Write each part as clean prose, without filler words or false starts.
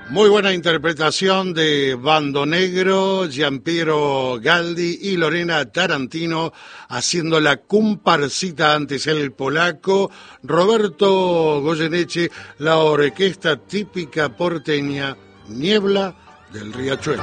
Muy buena interpretación de Bando Negro, Giampiero Galdi y Lorena Tarantino haciendo la comparsita, antes el polaco, Roberto Goyeneche, la orquesta típica porteña Niebla del Riachuelo.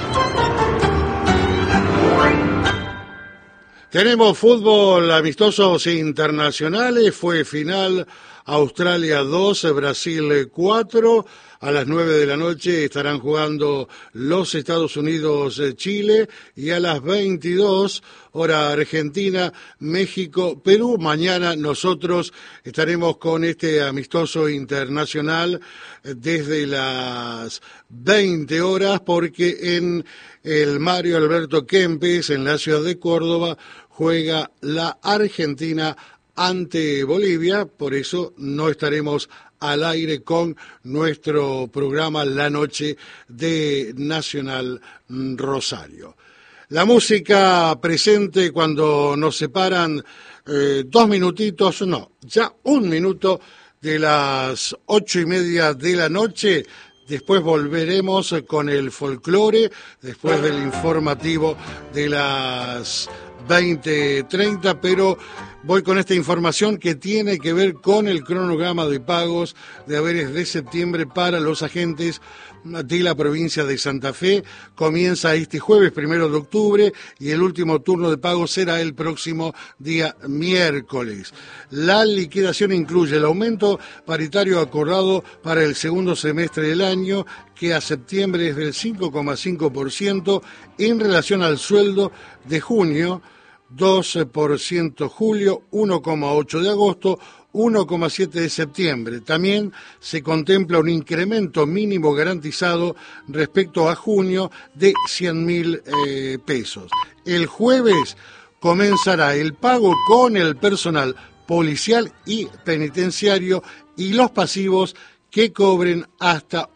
Tenemos fútbol, amistosos internacionales, fue final Australia 2, Brasil 4. A las 9 de la noche estarán jugando los Estados Unidos, Chile, y a las 22, hora Argentina, México, Perú. Mañana nosotros estaremos con este amistoso internacional desde las 20 horas, porque en el Mario Alberto Kempes, en la ciudad de Córdoba, juega la Argentina ante Bolivia, por eso no estaremos al aire con nuestro programa La Noche de Nacional Rosario. La música presente cuando nos separan 2 minutitos, no, ya 1 minuto de las 8:30 de la noche. Después volveremos con el folclore, después del informativo de las 20:30, pero voy con esta información que tiene que ver con el cronograma de pagos de haberes de septiembre para los agentes de la provincia de Santa Fe. Comienza este jueves 1 de octubre y el último turno de pago será el próximo día miércoles. La liquidación incluye el aumento paritario acordado para el segundo semestre del año, que a septiembre es del 5,5% en relación al sueldo de junio, 2% julio, 1,8% de agosto, 1,7% de septiembre. También se contempla un incremento mínimo garantizado respecto a junio de 100.000 pesos. El jueves comenzará el pago con el personal policial y penitenciario y los pasivos que cobren hasta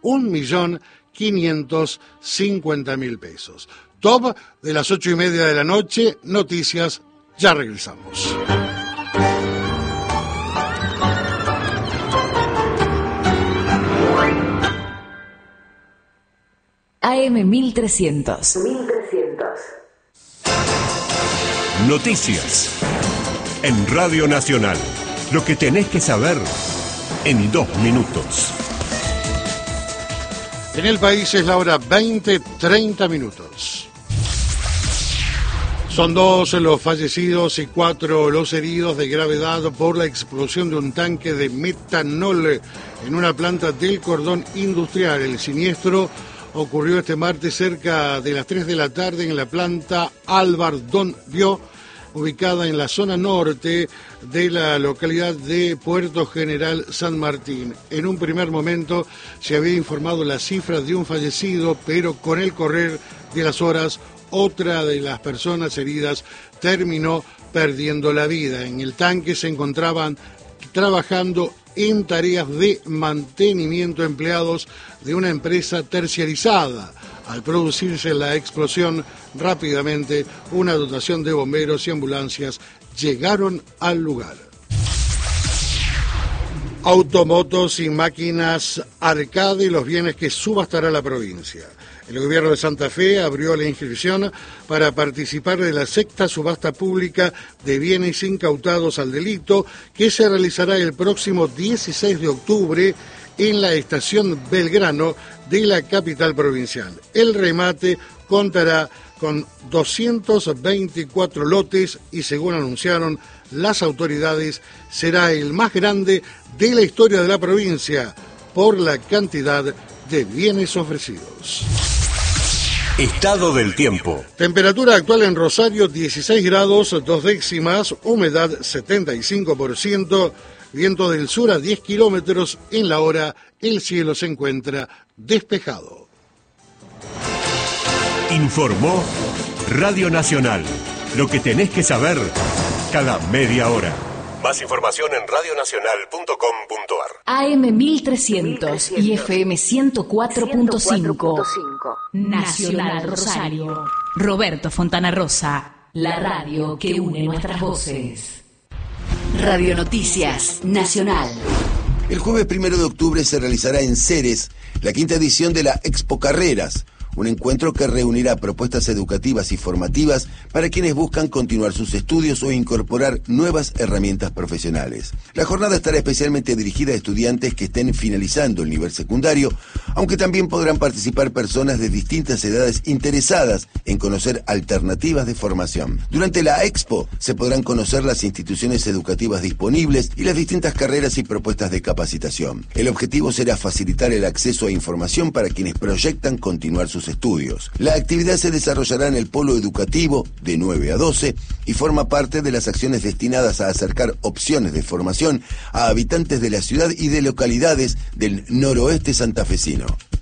1.550.000 pesos. Top de las 8:30 de la noche, noticias, ya regresamos. AM 1300. Noticias. En Radio Nacional. Lo que tenés que saber en 2 minutos. En el país es la hora 20:30 minutos. Son 2 los fallecidos y 4 los heridos de gravedad por la explosión de un tanque de metanol en una planta del cordón industrial. El siniestro ocurrió este martes cerca de las 3 de la tarde en la planta Álvar Don Bió, ubicada en la zona norte de la localidad de Puerto General San Martín. En un primer momento se había informado la cifra de un fallecido, pero con el correr de las horas, otra de las personas heridas terminó perdiendo la vida. En el tanque se encontraban trabajando en tareas de mantenimiento empleados de una empresa terciarizada. Al producirse la explosión, rápidamente una dotación de bomberos y ambulancias llegaron al lugar. Automotos y máquinas arcade, los bienes que subastará la provincia. El gobierno de Santa Fe abrió la inscripción para participar de la 6ª subasta pública de bienes incautados al delito, que se realizará el próximo 16 de octubre en la estación Belgrano de la capital provincial. El remate contará con 224 lotes y, según anunciaron las autoridades, será el más grande de la historia de la provincia por la cantidad de bienes ofrecidos. Estado del tiempo. Temperatura actual en Rosario 16 grados 2 décimas, humedad 75%, viento del sur a 10 kilómetros en la hora, el cielo se encuentra despejado. Informó Radio Nacional. Lo que tenés que saber cada media hora. Más información en radionacional.com.ar. AM 1300 y FM 104.5. Nacional Rosario. Roberto Fontana Rosa. La radio que une nuestras voces. Radio Noticias Nacional. El jueves 1 de octubre se realizará en Ceres la quinta edición de la Expo Carreras, un encuentro que reunirá propuestas educativas y formativas para quienes buscan continuar sus estudios o incorporar nuevas herramientas profesionales. La jornada estará especialmente dirigida a estudiantes que estén finalizando el nivel secundario, aunque también podrán participar personas de distintas edades interesadas en conocer alternativas de formación. Durante la Expo se podrán conocer las instituciones educativas disponibles y las distintas carreras y propuestas de capacitación. El objetivo será facilitar el acceso a información para quienes proyectan continuar sus estudios. La actividad se desarrollará en el polo educativo de 9 a 12 y forma parte de las acciones destinadas a acercar opciones de formación a habitantes de la ciudad y de localidades del noroeste santafesino.